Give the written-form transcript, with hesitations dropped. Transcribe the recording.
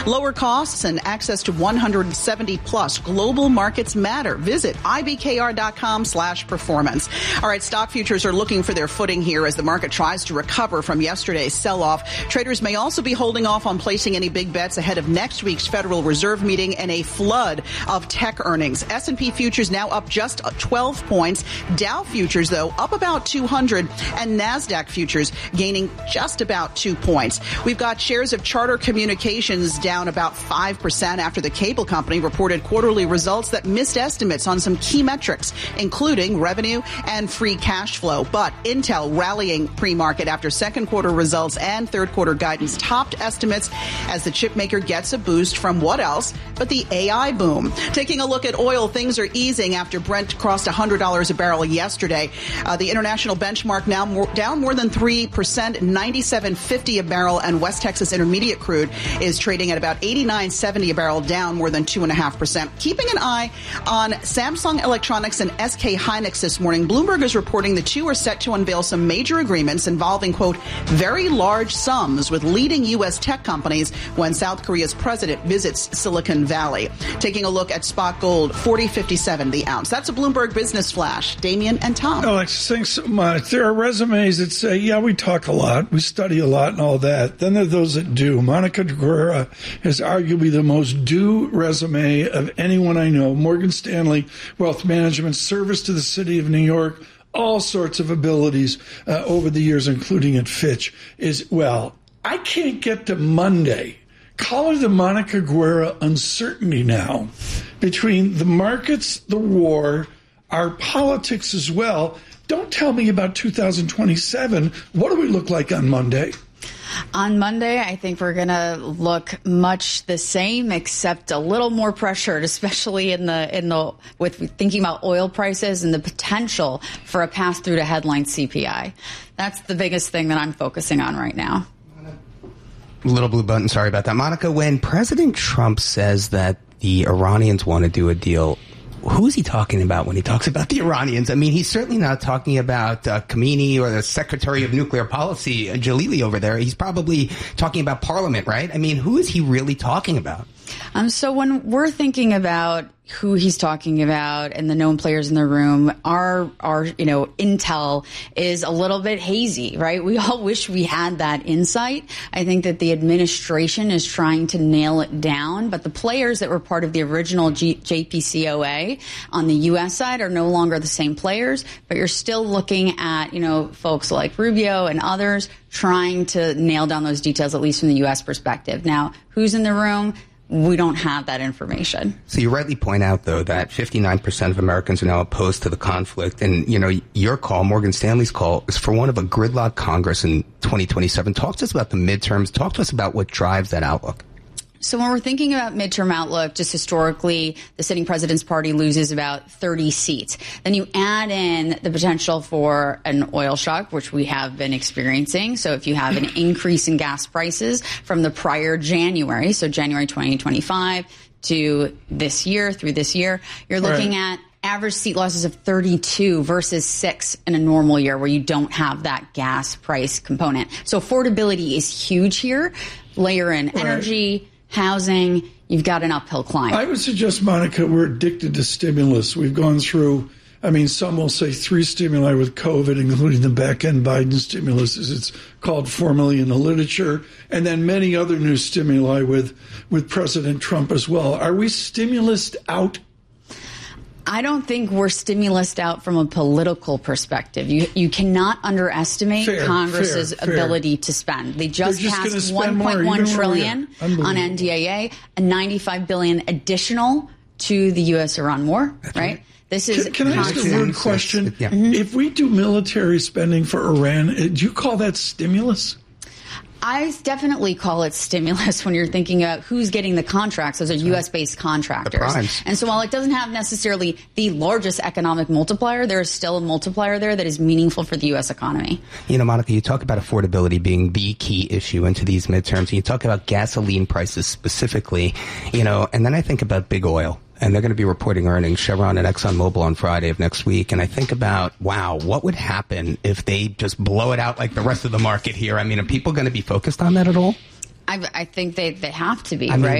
Lower costs and access to 170 plus global markets matter. Visit ibkr.com/performance. All right, stock futures are looking for their footing here as the market tries to recover from yesterday's sell-off. Traders may also be holding off on placing any big bets ahead of next week's Federal Reserve meeting and a flood of tech earnings. S&P futures now up just 12 points. Dow futures, though, up about 200, and NASDAQ futures gaining just about 2 points. We've got shares of Charter Communications down about 5% after the cable company reported quarterly results that missed estimates on some key metrics, including revenue and free cash flow. But Intel rallying pre-market after second quarter results and third quarter guidance topped estimates as the chip maker gets a boost from what else but the AI boom. Taking a look at oil, things are easing after Brent crossed $100 a barrel yesterday. The international benchmark now down more than 3%, $97.50 a barrel, and West Texas Intermediate crude is trading at about $89.70 a barrel, down more than 2.5%. Keeping an eye on Samsung Electronics and SK Hynix this morning, Bloomberg is reporting the two are set to unveil some major agreements involving, quote, very large sums with leading U.S. tech companies when South Korea's president visits Silicon Valley. Taking a look at spot gold, $40.57 the ounce. That's a Bloomberg Business Flash. Damien and Tom. Alex, thanks so much. There are resumes that say, yeah, we talk a lot, we study a lot and all that. Then there are those that do. Monica Guerra has arguably the most do resume of anyone I know. Morgan Stanley, wealth management, service to the city of New York, all sorts of abilities over the years, including at Fitch, well, I can't get to Monday. Call her the Monica Guerra uncertainty now between the markets, the war, our politics as well. Don't tell me about 2027. What do we look like on Monday? On Monday, I think we're going to look much the same, except a little more pressured, especially with thinking about oil prices and the potential for a pass through to headline CPI. That's the biggest thing that I'm focusing on right now. Little blue button, sorry about that. Monica, when President Trump says that the Iranians want to do a deal, who is he talking about when he talks about the Iranians? I mean, he's certainly not talking about Khamenei or the Secretary of Nuclear Policy, Jalili over there. He's probably talking about Parliament, right? I mean, who is he really talking about? So when we're thinking about who he's talking about and the known players in the room, our intel is a little bit hazy, right? We all wish we had that insight. I think that the administration is trying to nail it down, but the players that were part of the original JPCOA on the U.S. side are no longer the same players, but you're still looking at, folks like Rubio and others trying to nail down those details, at least from the U.S. perspective. Now, who's in the room? We don't have that information. So you rightly point out, though, that 59% of Americans are now opposed to the conflict. And, your call, Morgan Stanley's call, is for one of a gridlock Congress in 2027. Talk to us about the midterms. Talk to us about what drives that outlook. So when we're thinking about midterm outlook, just historically, the sitting president's party loses about 30 seats. Then you add in the potential for an oil shock, which we have been experiencing. So if you have an increase in gas prices from the prior January, so January 2025 to this year, through this year, you're looking at average seat losses of 32 versus 6 in a normal year where you don't have that gas price component. So affordability is huge here. Layer in energy, housing, you've got an uphill climb. I would suggest, Monica, we're addicted to stimulus. We've gone through, some will say 3 stimuli with COVID, including the back-end Biden stimulus, as it's called formally in the literature, and then many other new stimuli with President Trump as well. Are we stimulus out? I don't think we're stimulus out from a political perspective. You cannot underestimate Congress's ability to spend. They just passed $1.1 trillion on NDAA, and $95 billion additional to the U.S.-Iran war, right? This is Can I ask a weird question? Yeah. If we do military spending for Iran, do you call that stimulus? I definitely call it stimulus when you're thinking about who's getting the contracts. Those are U.S.-based contractors. And so while it doesn't have necessarily the largest economic multiplier, there is still a multiplier there that is meaningful for the U.S. economy. Monica, you talk about affordability being the key issue into these midterms. And you talk about gasoline prices specifically, and then I think about big oil. And they're going to be reporting earnings, Chevron and ExxonMobil, on Friday of next week. And I think about, wow, what would happen if they just blow it out like the rest of the market here? Are people going to be focused on that at all? I think they have to be, right?